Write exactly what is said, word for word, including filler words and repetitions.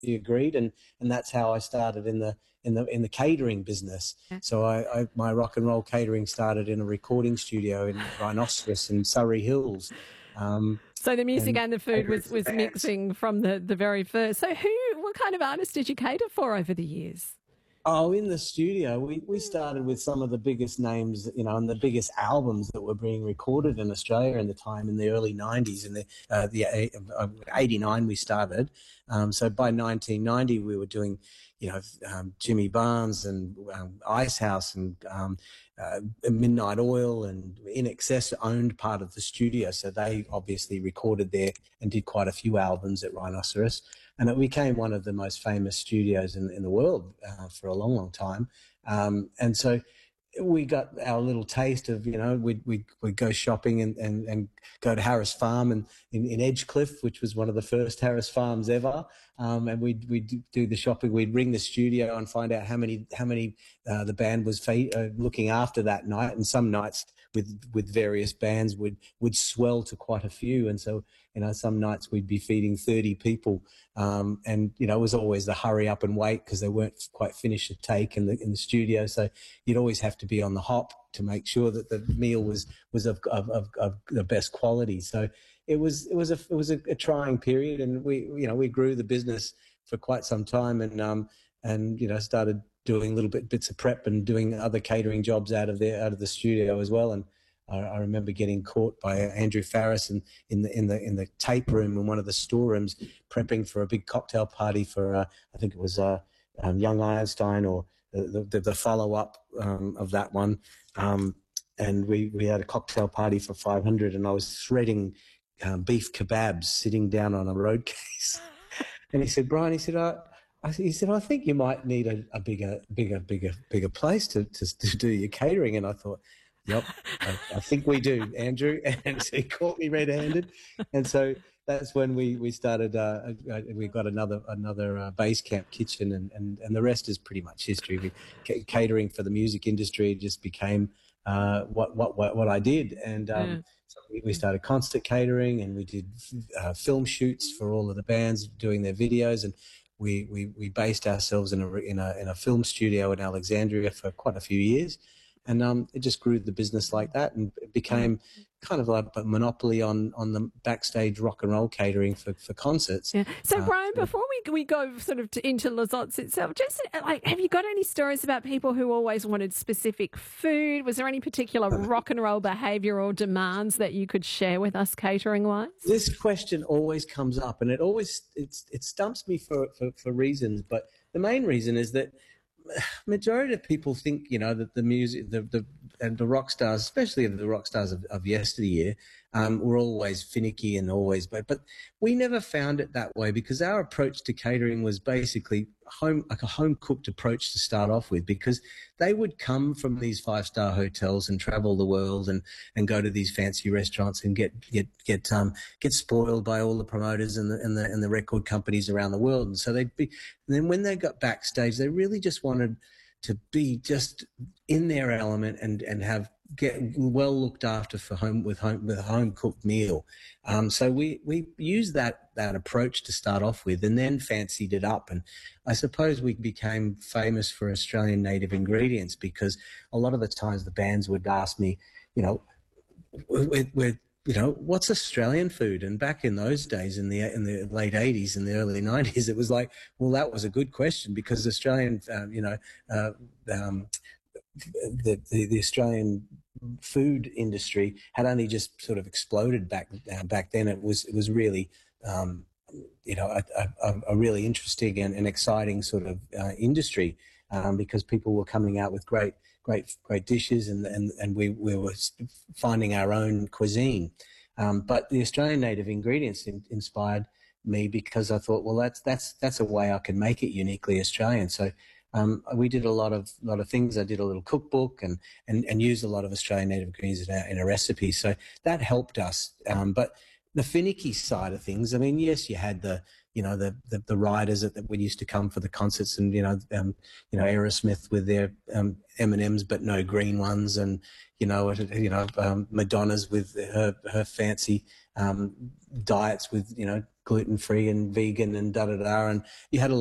agreed, and and that's how I started in the in the in the catering business. Yeah. So I, I my rock and roll catering started in a recording studio in Rhinoceros in Surrey Hills. Um, So the music and, and the food was, catering was for bands. mixing from the, the very first. So who, what kind of artists did you cater for over the years? Oh, in the studio, we, we started with some of the biggest names, you know, and the biggest albums that were being recorded in Australia in the time in the early nineties. In the uh, the uh, eighty-nine we started, um, so by nineteen ninety we were doing, you know, um, Jimmy Barnes and um, Icehouse and um, uh, Midnight Oil and In Excess owned part of the studio, so they obviously recorded there and did quite a few albums at Rhinoceros. And it became one of the most famous studios in, in the world uh, for a long, long time. Um, and so we got our little taste of, you know, we'd, we'd, we'd go shopping and, and, and go to Harris Farm and in, in Edgecliff, which was one of the first Harris Farms ever. Um, and we'd, we'd do the shopping. We'd ring the studio and find out how many, how many uh, the band was fa- uh, looking after that night. And some nights with, with various bands would, would swell to quite a few. And so, you know, some nights we'd be feeding thirty people. Um, and, you know, it was always the hurry up and wait because they weren't quite finished a take in the, in the studio. So you'd always have to be on the hop to make sure that the meal was, was of, of, of, of the best quality. So it was, it was a, it was a, a trying period, and we, you know, we grew the business for quite some time and, um, and, you know, started doing little bit, bits of prep and doing other catering jobs out of there, out of the studio as well. And I, I remember getting caught by Andrew Farris in, in the in the in the tape room in one of the storerooms, prepping for a big cocktail party for uh, I think it was uh, um, Young Einstein or the the, the follow up um, of that one, um, and we we had a cocktail party for five hundred, and I was shredding um, beef kebabs sitting down on a road case, and he said, Brian, he said, I. I, he said, I think you might need a, a bigger, bigger, bigger, bigger place to, to to do your catering. And I thought, yep, I, I think we do, Andrew. And he caught me red-handed, and so that's when we we started. Uh, we got another another uh, base camp kitchen, and, and and the rest is pretty much history. We, c- catering for the music industry just became uh, what what what what I did, and. Um, Yeah. So we, we started concert catering, and we did uh, film shoots for all of the bands doing their videos, and we, we, we based ourselves in a, in a in a film studio in Alexandria for quite a few years, and um, it just grew the business like that, and it became kind of like a monopoly on, on the backstage rock and roll catering for, for concerts. Yeah. So, Uh, Brian, for- before we we go sort of to, into Lazot's itself, just like, have you got any stories about people who always wanted specific food? Was there any particular rock and roll behaviour or demands that you could share with us, catering wise? This question always comes up, and it always it's, it stumps me for, for, for reasons, but the main reason is that majority of people think, you know, that the music, the the and the rock stars, especially the rock stars of, of yesteryear, um, were always finicky and always, but but we never found it that way, because our approach to catering was basically home, like a home cooked approach to start off with, because they would come from these five star hotels and travel the world and, and go to these fancy restaurants and get get get um get spoiled by all the promoters and the and the and the record companies around the world, and so they'd be. And then when they got backstage, they really just wanted to be just in their element and, and have get well looked after for home with home with a home cooked meal. Um, so we we used that that approach to start off with, and then fancied it up. And I suppose we became famous for Australian native ingredients, because a lot of the times the bands would ask me, you know, we're, we're you know, what's Australian food? And back in those days, in the in the late eighties and the early nineties, it was like, well, that was a good question, because Australian, um, you know, uh, um, the, the the Australian food industry had only just sort of exploded back uh, back then. It was it was really, um, you know, a, a, a really interesting and, and exciting sort of uh, industry, um, because people were coming out with great. great great dishes, and and, and we, we were finding our own cuisine. Um, but the Australian native ingredients in, inspired me, because I thought, well, that's that's that's a way I can make it uniquely Australian. So um, we did a lot of lot of things. I did a little cookbook and and, and used a lot of Australian native ingredients in a, in a recipe. So that helped us. Um, but the finicky side of things, I mean, yes, you had the you know, the, the, the riders that, that would used to come for the concerts, and, you know, um, you know, Aerosmith with their um, M and M's but no green ones, and, you know, you know, um, Madonna's with her, her fancy um, diets with, you know, gluten free and vegan and da da da, and you had a